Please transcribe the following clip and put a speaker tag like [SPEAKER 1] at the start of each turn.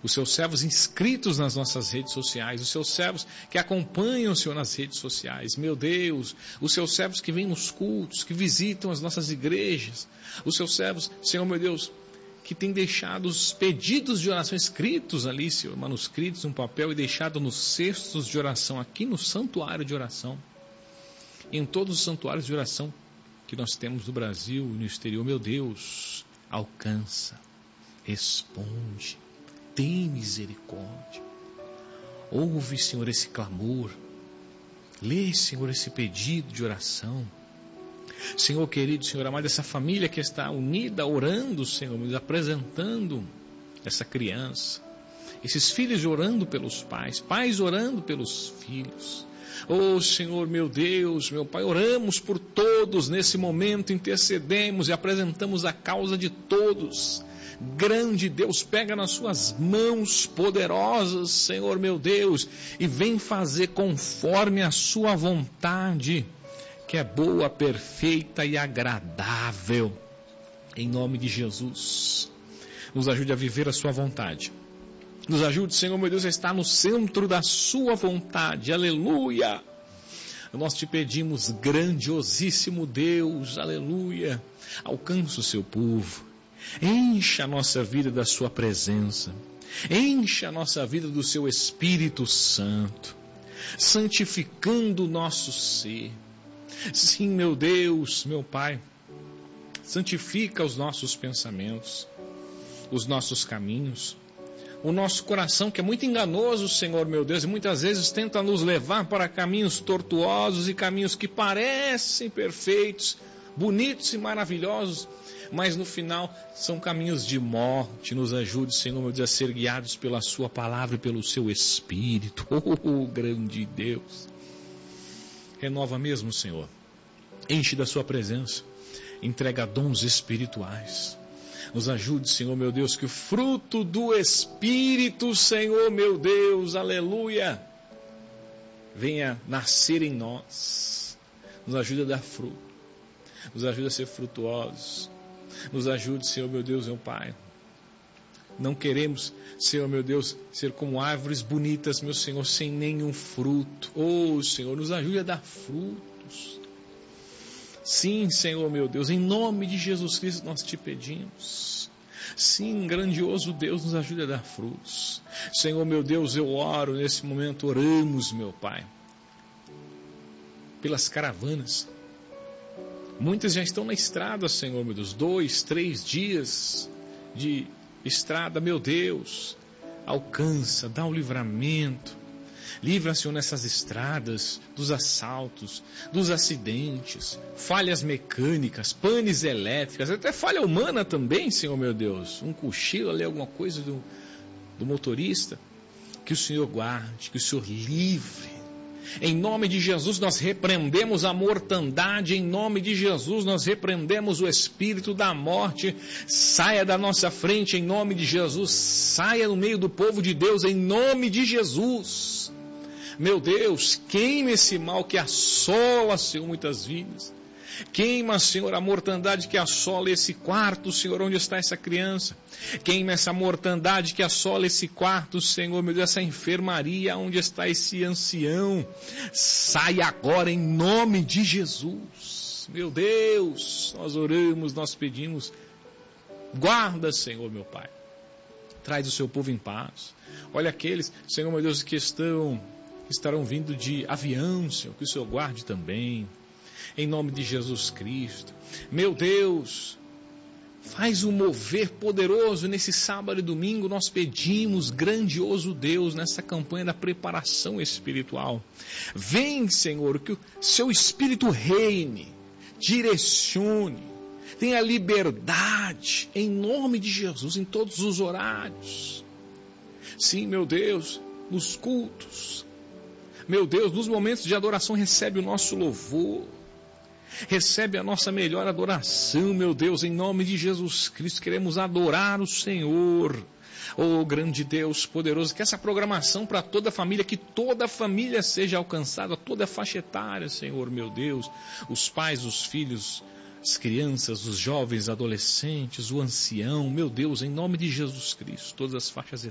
[SPEAKER 1] os seus servos inscritos nas nossas redes sociais, os seus servos que acompanham o Senhor nas redes sociais, meu Deus, os seus servos que vêm nos cultos, que visitam as nossas igrejas, os seus servos, Senhor meu Deus, que têm deixado os pedidos de oração escritos ali, Senhor, manuscritos em papel e deixado nos cestos de oração, aqui no santuário de oração, em todos os santuários de oração que nós temos no Brasil e no exterior, meu Deus, alcança, responde, tem misericórdia, ouve, Senhor, esse clamor, lê, Senhor, esse pedido de oração. Senhor querido, Senhor amado, essa família que está unida, orando, Senhor, nos apresentando essa criança, esses filhos orando pelos pais, pais orando pelos filhos. Oh Senhor, meu Deus, meu Pai, oramos por todos nesse momento, intercedemos e apresentamos a causa de todos. Grande Deus, pega nas suas mãos poderosas, Senhor meu Deus, e vem fazer conforme a sua vontade, que é boa, perfeita e agradável. Em nome de Jesus, nos ajude a viver a sua vontade. Nos ajude, Senhor meu Deus, a estar no centro da sua vontade. Aleluia! Nós te pedimos, grandiosíssimo Deus, aleluia, alcança o seu povo, encha a nossa vida da sua presença, encha a nossa vida do seu Espírito Santo, santificando o nosso ser. Sim, meu Deus, meu Pai, santifica os nossos pensamentos, os nossos caminhos, o nosso coração, que é muito enganoso, Senhor meu Deus, e muitas vezes tenta nos levar para caminhos tortuosos e caminhos que parecem perfeitos, bonitos e maravilhosos, mas no final são caminhos de morte. Nos ajude, Senhor meu Deus, a ser guiados pela sua palavra e pelo seu Espírito. Oh, grande Deus, renova mesmo, Senhor, enche da sua presença, entrega dons espirituais. Nos ajude, Senhor meu Deus, que o fruto do Espírito, Senhor meu Deus, aleluia, venha nascer em nós. Nos ajude a dar fruto, nos ajude a ser frutuosos, nos ajude, Senhor meu Deus, meu Pai. Não queremos, Senhor meu Deus, ser como árvores bonitas, meu Senhor, sem nenhum fruto. Oh, Senhor, nos ajude a dar frutos. Sim, Senhor meu Deus, em nome de Jesus Cristo nós te pedimos. Sim, grandioso Deus, nos ajude a dar frutos. Senhor meu Deus, eu oro nesse momento, oramos, meu Pai, pelas caravanas. Muitas já estão na estrada, Senhor meu Deus, 2, 3 dias de estrada, meu Deus. Alcança, dá um livramento. Livra, Senhor, nessas estradas, dos assaltos, dos acidentes, falhas mecânicas, panes elétricas, até falha humana também, Senhor meu Deus. Um cochilo ali, alguma coisa do motorista. Que o Senhor guarde, que o Senhor livre. Em nome de Jesus nós repreendemos a mortandade, em nome de Jesus nós repreendemos o espírito da morte. Saia da nossa frente em nome de Jesus, saia no meio do povo de Deus em nome de Jesus. Meu Deus, queima esse mal que assola, Senhor, muitas vidas. Queima, Senhor, a mortandade que assola esse quarto, Senhor, onde está essa criança. Queima essa mortandade que assola esse quarto, Senhor, meu Deus, essa enfermaria onde está esse ancião. Sai agora em nome de Jesus. Meu Deus, nós oramos, nós pedimos. Guarda, Senhor, meu Pai. Traz o seu povo em paz. Olha aqueles, Senhor, meu Deus, que estarão vindo de avião, Senhor, que o Senhor guarde também. Em nome de Jesus Cristo. Meu Deus, faz um mover poderoso nesse sábado e domingo. Nós pedimos, grandioso Deus, nessa campanha da preparação espiritual. Vem, Senhor, que o seu Espírito reine, direcione, tenha liberdade, em nome de Jesus, em todos os horários. Sim, meu Deus, nos cultos. Meu Deus, nos momentos de adoração, recebe o nosso louvor. Recebe a nossa melhor adoração, meu Deus, em nome de Jesus Cristo. Queremos adorar o Senhor. Oh, grande Deus poderoso, que essa programação para toda a família, que toda a família seja alcançada, toda a faixa etária, Senhor, meu Deus. Os pais, os filhos, as crianças, os jovens, adolescentes, o ancião, meu Deus, em nome de Jesus Cristo, todas as faixas etárias.